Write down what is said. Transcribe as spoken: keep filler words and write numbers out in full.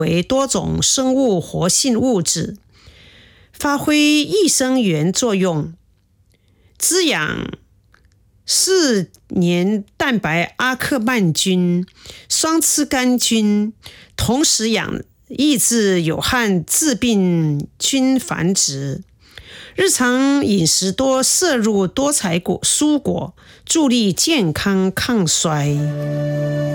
为多种生物活性物质，发挥益生元作用，滋养四黏蛋白阿克曼菌、双翅杆菌，同时养抑制有害致病菌繁殖。日常饮食多摄入多彩果蔬果，助力健康抗衰。